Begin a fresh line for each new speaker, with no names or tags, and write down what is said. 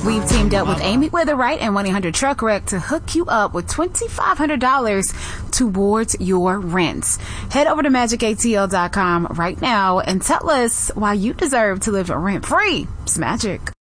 We've teamed up with Amy Witherite and 1-800-TRUCK-WRECK to hook you up with $2,500 towards your rent. Head over to magicatl.com right now and tell us why you deserve to live rent-free. It's magic.